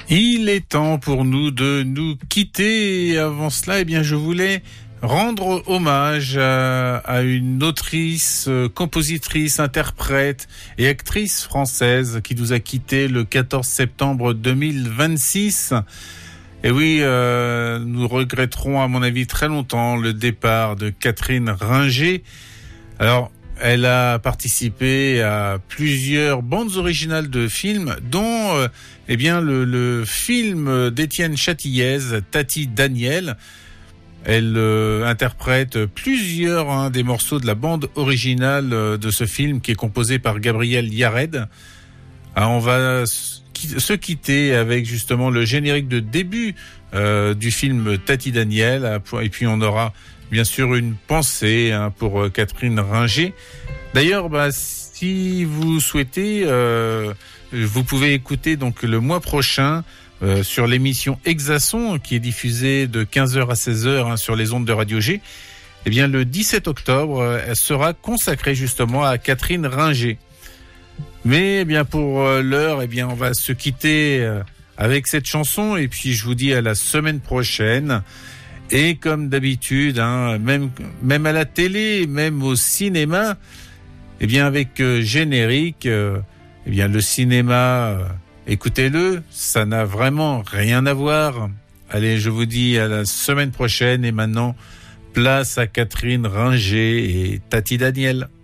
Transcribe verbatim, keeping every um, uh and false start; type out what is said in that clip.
Il est temps pour nous de nous quitter. Et avant cela, eh bien, je voulais rendre hommage à, à une autrice, compositrice, interprète et actrice française qui nous a quittés le quatorze septembre deux mille vingt-six. Et oui, euh, nous regretterons à mon avis très longtemps le départ de Catherine Ringer. Alors, elle a participé à plusieurs bandes originales de films, dont euh, eh bien le, le film d'Étienne Châtillez, Tati Daniel. Elle euh, interprète plusieurs hein, des morceaux de la bande originale euh, de ce film qui est composé par Gabriel Yared. Ah, on va se quitter avec justement le générique de début euh, du film Tati Daniel. Et puis on aura bien sûr une pensée hein, pour euh, Catherine Ringer. D'ailleurs, bah, si vous souhaitez, euh, vous pouvez écouter donc le mois prochain euh, sur l'émission Exasson qui est diffusée de quinze heures à seize heures hein, sur les ondes de Radio G. Eh bien, le dix-sept octobre, euh, elle sera consacrée justement à Catherine Ringer. Mais eh bien pour euh, l'heure, eh bien on va se quitter euh, avec cette chanson et puis je vous dis à la semaine prochaine. Et comme d'habitude, hein, même même à la télé, même au cinéma, eh bien avec euh, générique, euh, eh bien le cinéma, euh, écoutez-le, ça n'a vraiment rien à voir. Allez, je vous dis à la semaine prochaine et maintenant place à Catherine Ringer et Tati Daniel.